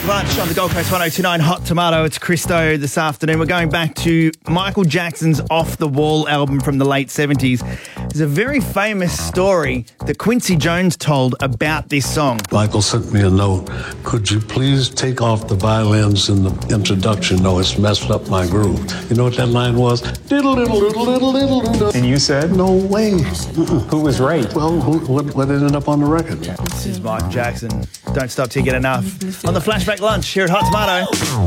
Lunch on the Gold Coast 1029 Hot Tomato. It's Christo this afternoon. We're going back to Michael Jackson's Off the Wall album from the late 70s. There's a very famous story that Quincy Jones told about this song. Michael sent me a note. Could you please take off the violins in the introduction? No, it's messed up my groove. You know what that line was? Diddle, diddle, diddle, diddle, diddle, diddle. And you said? No way. Who was right? Well, what ended up on the record? This is Michael Jackson. Don't stop till you get enough. On the Flashback Lunch here at Hot Tomato.